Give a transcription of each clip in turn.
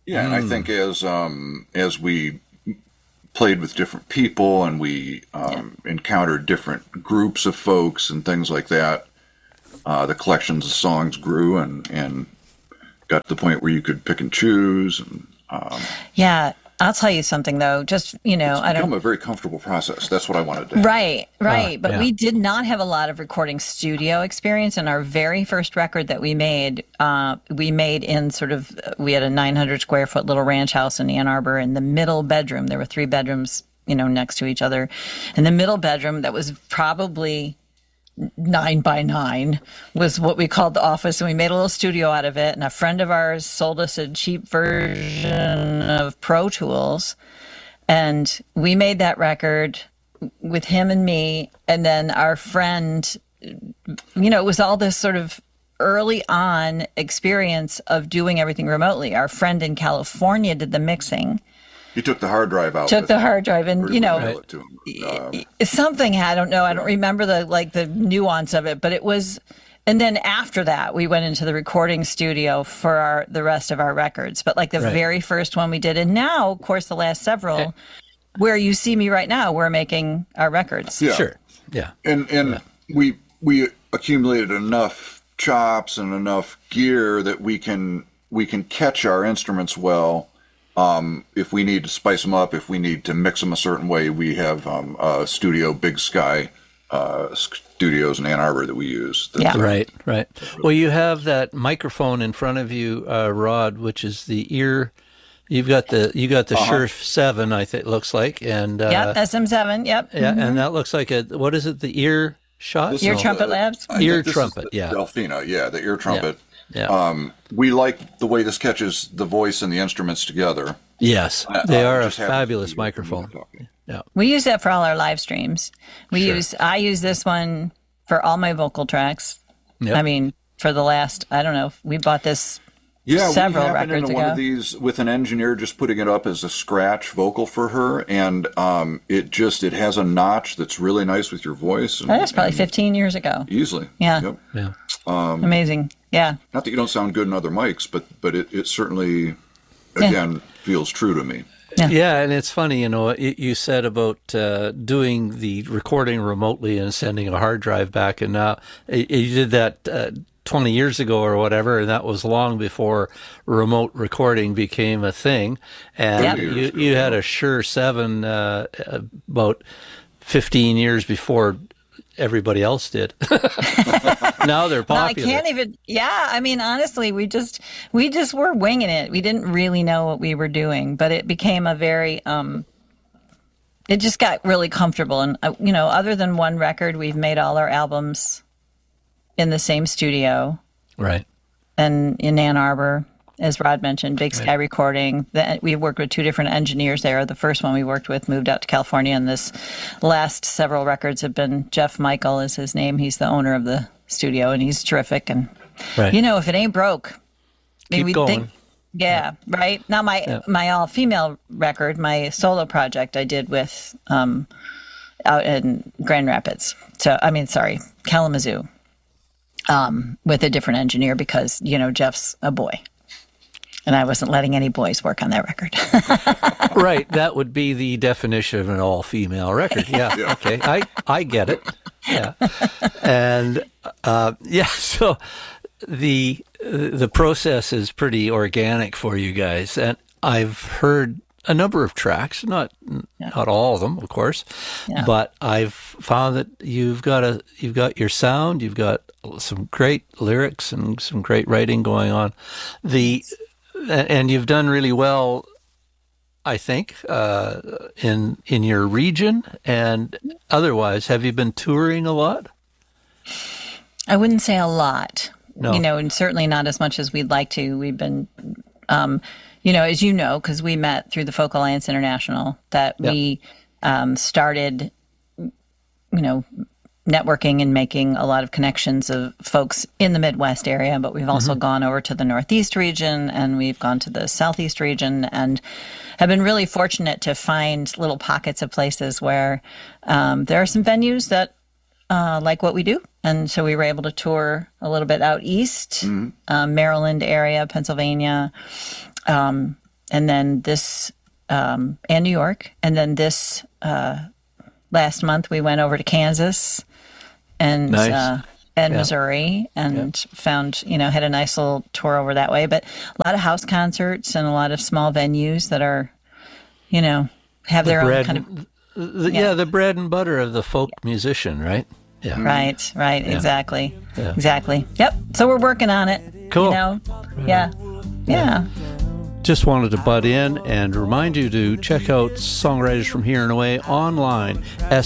Yeah, and I think as we played with different people and we Yeah. encountered different groups of folks and things like that, the collections of songs grew and got to the point where you could pick and choose. And Yeah. I'll tell you something though. Just, it's I don't. become a very comfortable process. That's what I wanted to have. Right, right. But Yeah. we did not have a lot of recording studio experience. And our very first record that we made in we had a 900 square foot little ranch house in Ann Arbor. In the middle bedroom, there were three bedrooms, next to each other. In the middle bedroom, that was probably 9 by 9, was what we called the office, and we made a little studio out of it. And a friend of ours sold us a cheap version of Pro Tools, and we made that record with him and me. And then our friend, it was all this sort of early on experience of doing everything remotely. Our friend in California did the mixing, You took the hard drive out. took with the you. hard drive, and Or did we mail it to him? something, I don't know, I don't remember the nuance of it, but it was. And then after that, we went into the recording studio for the rest of our records. But like the Right. very first one we did, and now, of course, the last several, where you see me right now, we're making our records. Yeah. Sure. Yeah. And we accumulated enough chops and enough gear that we can catch our instruments well. If we need to spice them up, if we need to mix them a certain way, we have studio Big Sky studios in Ann Arbor that we use. Yeah. Right, right. Well, you have that microphone in front of you, Rod, which is the ear. You got the Shure 7, I think it looks like, and Yep, SM7, yep. yeah, and that looks like what is it? The ear shot? This Ear is Trumpet the- Labs. I think Ear this is trumpet, the yeah. Delphina, yeah, the ear trumpet. Yeah. We like the way this catches the voice and the instruments together. Yes, they are a Just happens to fabulous be microphone. talking. Yeah. We use that for all our live streams. Sure. I use this one for all my vocal tracks. Yep. I mean, for the last, I don't know, we bought this Yeah, several we happened records into one ago. of these with an engineer just putting it up as a scratch vocal for her, and it has a notch that's really nice with your voice. And, That was probably and 15 years ago. easily. Yeah. Yep. Yeah. Amazing. Yeah. Not that you don't sound good in other mics, but it certainly again feels true to me. Yeah, and it's funny, you said about doing the recording remotely and sending a hard drive back, and now you did that 20 years ago or whatever, and that was long before remote recording became a thing. And Yep. you had a Shure 7 about 15 years before everybody else did. Now they're No, I popular. can't even. Yeah, I mean, honestly, we just were winging it. We didn't really know what we were doing, but it became a very. It just got really comfortable, and other than one record, we've made all our albums in the same studio Right. and in Ann Arbor, as Rod mentioned, Big Sky Recording. We worked with two different engineers there. The first one we worked with moved out to California, and this last several records have been Jeff Michael is his name. He's the owner of the studio, and he's terrific. And Right. if it ain't broke, Keep going. yeah, right. Now my all female record, my solo project, I did with out in Grand Rapids. Kalamazoo. With a different engineer because Jeff's a boy. And I wasn't letting any boys work on that record. Right, that would be the definition of an all-female record. Yeah, Yeah. okay, I get it. Yeah, and so the process is pretty organic for you guys, and I've heard a number of tracks, not all of them, of course, Yeah. but I've found that you've got your sound, you've got some great lyrics and some great writing going on. And you've done really well, I think, in your region and otherwise. Have you been touring a lot? I wouldn't say a lot, No. and certainly not as much as we'd like to. We've been, as you know, because we met through the Folk Alliance International, that we started, networking and making a lot of connections of folks in the Midwest area, but we've also gone over to the Northeast region and we've gone to the Southeast region and have been really fortunate to find little pockets of places where there are some venues that like what we do. And so we were able to tour a little bit out east, Maryland area, Pennsylvania, and then this and New York, and then this last month we went over to Kansas and Nice. and Missouri, and found, had a nice little tour over that way. But a lot of house concerts and a lot of small venues that are, have their own bread, kind of. the bread and butter of the folk musician, right? Yeah. Right, exactly. Exactly. Yep. So we're working on it. Cool. Yeah. Just wanted to butt in and remind you to check out Songwriters from Here and Away online,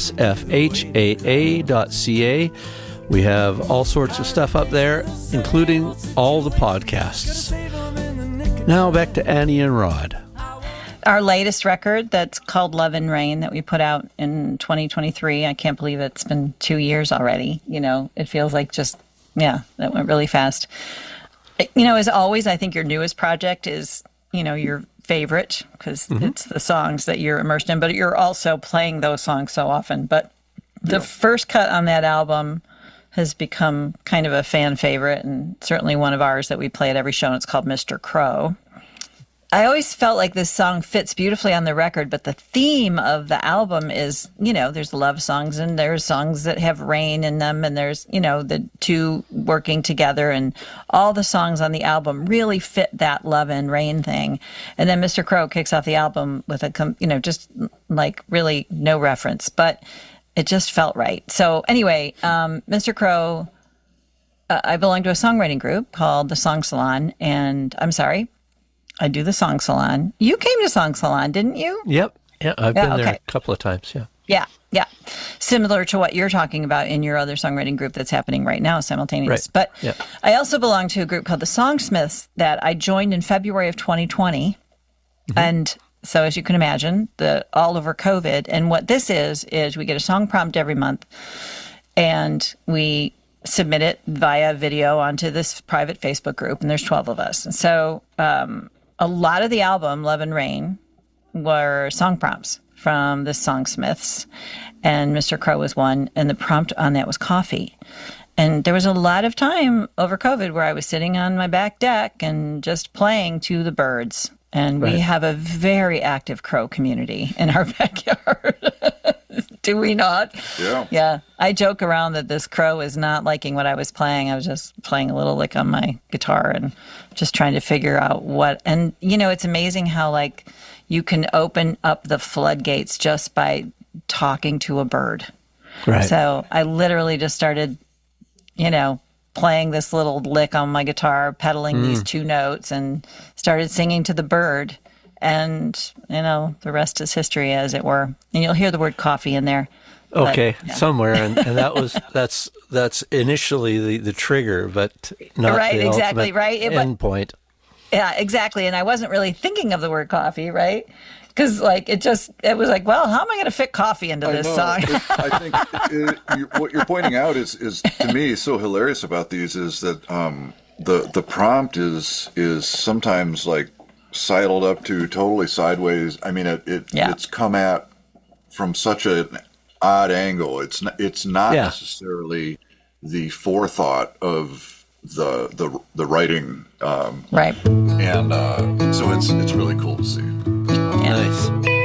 sfhaa.ca. We have all sorts of stuff up there, including all the podcasts. Now back to Annie and Rod. Our latest record that's called Love and Rain that we put out in 2023. I can't believe it's been 2 years already. It feels like that went really fast. As always, I think your newest project is, your favorite because it's the songs that you're immersed in, but you're also playing those songs so often. But the first cut on that album has become kind of a fan favorite, and certainly one of ours that we play at every show, and it's called Mr. Crow. I always felt like this song fits beautifully on the record, but the theme of the album is, there's love songs and there's songs that have rain in them, and there's, the two working together, and all the songs on the album really fit that love and rain thing. And then Mr. Crow kicks off the album with just like really no reference, but it just felt right. So anyway, Mr. Crow, I belong to a songwriting group called The Song Salon, and I do the Song Salon. You came to Song Salon, didn't you? Yep. Yeah, I've been there a couple of times, Yeah. Similar to what you're talking about in your other songwriting group that's happening right now, simultaneous. Right. But I also belong to a group called the Songsmiths that I joined in February of 2020. And so as you can imagine, all over COVID. And what this is we get a song prompt every month, and we submit it via video onto this private Facebook group, and there's 12 of us. And so a lot of the album, Love and Rain, were song prompts from the Songsmiths, and Mr. Crow was one, and the prompt on that was coffee. And there was a lot of time over COVID where I was sitting on my back deck and just playing to the birds. And we have a very active crow community in our backyard. Do we not? Yeah. Yeah. I joke around that this crow is not liking what I was playing. I was just playing a little lick on my guitar and just trying to figure out what. And, it's amazing how, you can open up the floodgates just by talking to a bird. Right. So I literally just started, playing this little lick on my guitar, pedaling these two notes, and started singing to the bird. And, the rest is history, as it were. And you'll hear the word coffee in there. Okay, somewhere, and that's initially the trigger, but not right, the exactly, ultimate right. end point. Yeah, exactly. And I wasn't really thinking of the word coffee, right? Because it was like, well, how am I going to fit coffee into this song? I think what you're pointing out is to me so hilarious about these is that the prompt is sometimes sidled up to totally sideways. I mean, it's come at from such an odd angle. It's not necessarily the forethought of the writing, right? And so it's really cool to see. Nice.